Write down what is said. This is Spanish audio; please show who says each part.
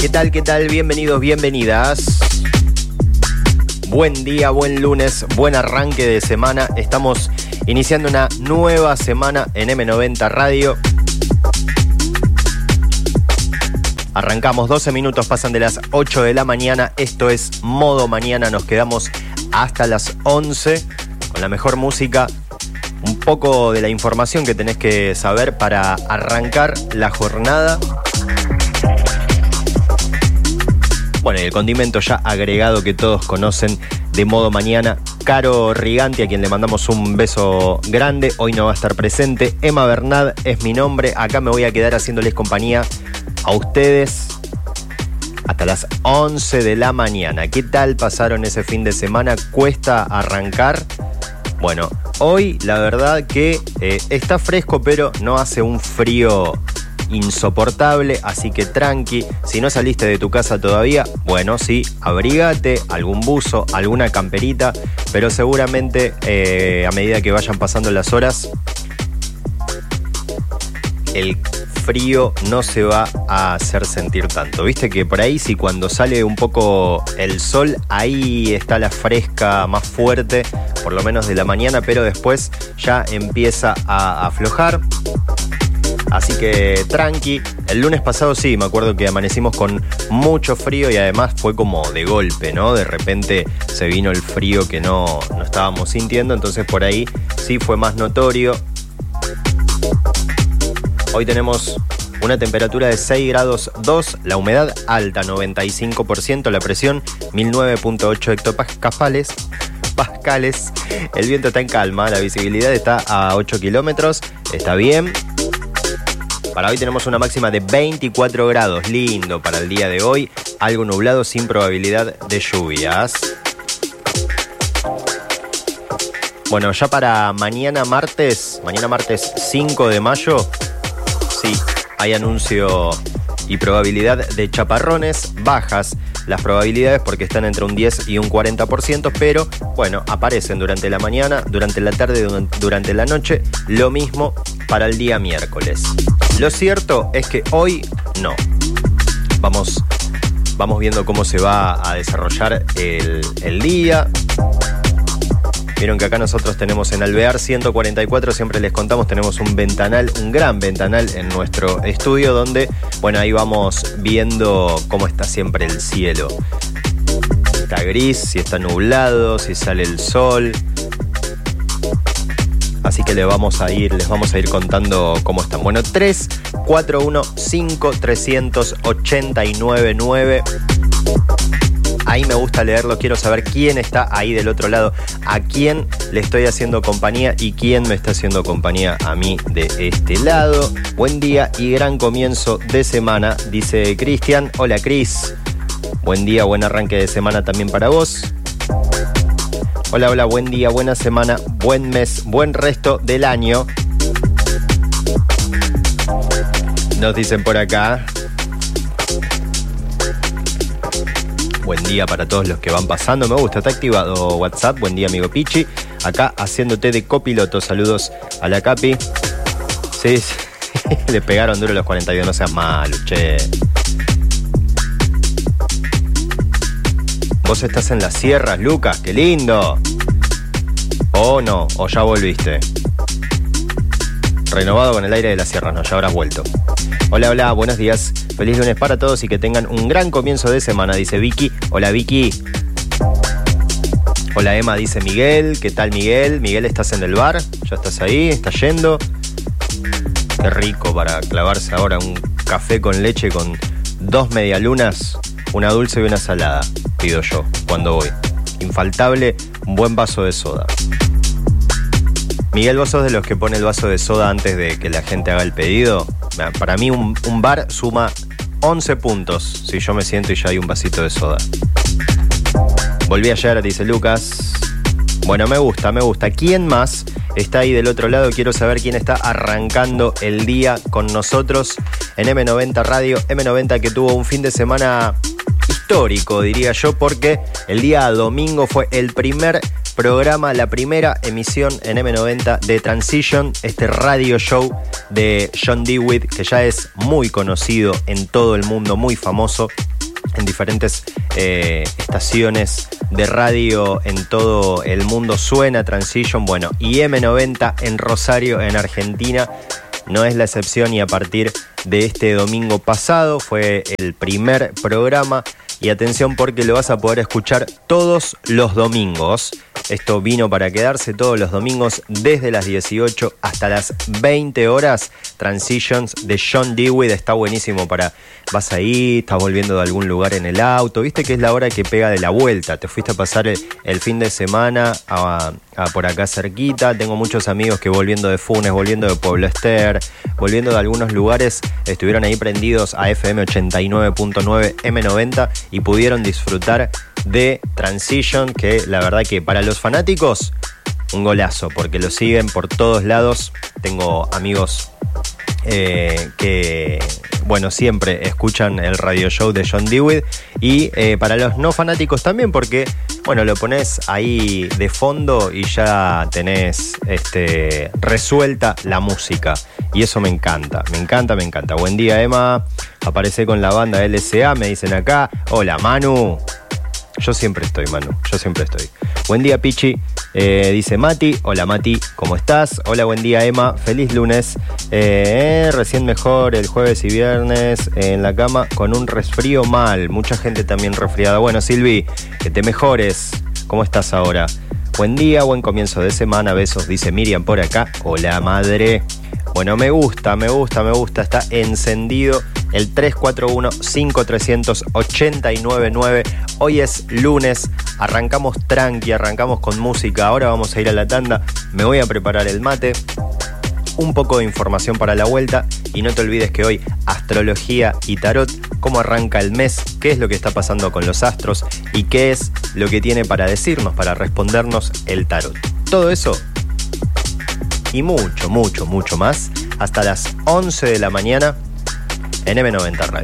Speaker 1: ¿Qué tal? ¿Qué tal? Bienvenidos, bienvenidas. Buen día, buen lunes, buen arranque de semana. Estamos iniciando una nueva semana en M90 Radio. Arrancamos, 12 minutos pasan de las 8 de la mañana. Esto es Modo Mañana. Nos quedamos hasta las 11 con la mejor música. Un poco de la información que tenés que saber para arrancar la jornada. Bueno, y el condimento ya agregado que todos conocen de Modo Mañana. Caro Riganti, a quien le mandamos un beso grande. Hoy no va a estar presente. Emma Bernad es mi nombre. Acá me voy a quedar haciéndoles compañía a ustedes hasta las 11 de la mañana. ¿Qué tal pasaron ese fin de semana? ¿Cuesta arrancar? Bueno, hoy la verdad que está fresco, pero no hace un frío insoportable, así que tranqui. Si no saliste de tu casa todavía, bueno, sí, abrígate, algún buzo, alguna camperita, pero seguramente a medida que vayan pasando las horas, el frío no se va a hacer sentir tanto. Viste que por ahí, si cuando sale un poco el sol, ahí está la fresca más fuerte, por lo menos de la mañana, pero después ya empieza a aflojar. Así que tranqui. El lunes pasado sí, me acuerdo que amanecimos con mucho frío y además fue como de golpe, ¿no? De repente se vino el frío que no estábamos sintiendo, entonces por ahí sí fue más notorio. Hoy tenemos una temperatura de 6 grados 2, la humedad alta 95%, la presión 1009.8 hectopascales. El viento está en calma, la visibilidad está a 8 kilómetros, está bien. Para hoy tenemos una máxima de 24 grados, lindo para el día de hoy, algo nublado sin probabilidad de lluvias. Bueno, ya para mañana martes 5 de mayo, sí, hay anuncio y probabilidad de chaparrones, bajas las probabilidades porque están entre un 10 y un 40%, pero bueno, aparecen durante la mañana, durante la tarde, durante la noche, lo mismo para el día miércoles. Lo cierto es que hoy no. Vamos viendo cómo se va a desarrollar el día. Vieron que acá nosotros tenemos en Alvear 144, siempre les contamos, tenemos un ventanal, un gran ventanal en nuestro estudio donde, bueno, ahí vamos viendo cómo está siempre el cielo. Está gris, si está nublado, si sale el sol. Así que les vamos a ir contando cómo están. Bueno, 341-5389-9. Ahí me gusta leerlo, quiero saber quién está ahí del otro lado, a quién le estoy haciendo compañía y quién me está haciendo compañía a mí de este lado. Buen día y gran comienzo de semana, dice Cristian. Hola, Cris. Buen día, buen arranque de semana también para vos. Hola, buen día, buena semana, buen mes, buen resto del año. Nos dicen por acá. Buen día para todos los que van pasando. Me gusta, está activado WhatsApp. Buen día, amigo Pichi. Acá haciéndote de copiloto. Saludos a la Capi. Sí, le pegaron duro los 42. No seas malo, che. Vos estás en las sierras, Lucas. Qué lindo. O no, o ya volviste. Renovado con el aire de las sierras. No, ya habrás vuelto. Hola, buenos días. Feliz lunes para todos y que tengan un gran comienzo de semana, dice Vicky. Hola, Vicky. Hola, Emma, dice Miguel. ¿Qué tal, Miguel? Miguel, ¿estás en el bar? ¿Ya estás ahí? ¿Estás yendo? Qué rico para clavarse ahora un café con leche con 2 medialunas, una dulce y una salada, pido yo cuando voy. Infaltable, un buen vaso de soda. Miguel, ¿vos sos de los que pone el vaso de soda antes de que la gente haga el pedido? Para mí un bar suma 11 puntos si yo me siento y ya hay un vasito de soda. Volví ayer, dice Lucas. Bueno, me gusta. ¿Quién más está ahí del otro lado? Quiero saber quién está arrancando el día con nosotros en M90 Radio. M90 que tuvo un fin de semana histórico, diría yo, porque el día domingo fue el primer programa, la primera emisión en M90 de Transition, este radio show de John Dewitt, que ya es muy conocido en todo el mundo, muy famoso. en diferentes estaciones de radio en todo el mundo suena Transition. Bueno, y M90 en Rosario, en Argentina, no es la excepción, y a partir de este domingo pasado fue el primer programa. Y atención, porque lo vas a poder escuchar todos los domingos. Esto vino para quedarse todos los domingos desde las 18 hasta las 20 horas. Transitions de John Dewey, está buenísimo para... Vas ahí, estás volviendo de algún lugar en el auto, viste que es la hora que pega de la vuelta. Te fuiste a pasar el fin de semana a por acá cerquita. Tengo muchos amigos que volviendo de Funes, volviendo de Pueblo Ester, volviendo de algunos lugares, estuvieron ahí prendidos a FM 89.9 M90 y pudieron disfrutar de Transition, que la verdad que para los fanáticos un golazo, porque lo siguen por todos lados. Tengo amigos que, bueno, siempre escuchan el radio show de John Dewey, y para los no fanáticos también, porque, bueno, lo pones ahí de fondo y ya tenés resuelta la música, y eso me encanta, me encanta, me encanta. Buen día, Emma, aparecé con la banda LSA, me dicen acá. Hola, Manu. Yo siempre estoy, Manu, yo siempre estoy. Buen día, Pichi, dice Mati. Hola, Mati, ¿cómo estás? Hola, buen día, Emma, feliz lunes. Recién mejor el jueves y viernes en la cama con un resfrío mal. Mucha gente también resfriada. Bueno, Silvi, que te mejores. ¿Cómo estás ahora? Buen día, buen comienzo de semana, besos, dice Miriam por acá. Hola, madre. Bueno, me gusta, está encendido el 341-5300-899. Hoy es lunes, arrancamos tranqui, arrancamos con música. Ahora vamos a ir a la tanda, me voy a preparar el mate, un poco de información para la vuelta, y no te olvides que hoy astrología y tarot, cómo arranca el mes, qué es lo que está pasando con los astros y qué es lo que tiene para decirnos, para respondernos el tarot. Todo eso y mucho, mucho, mucho más hasta las 11 de la mañana en M90 Radio.